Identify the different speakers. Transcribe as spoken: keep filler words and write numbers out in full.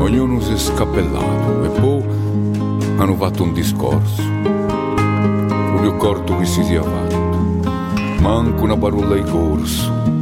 Speaker 1: ognuno si è scappellato e poi hanno fatto un discorso. Non più corto che si sia fatto, manco una parola di corso.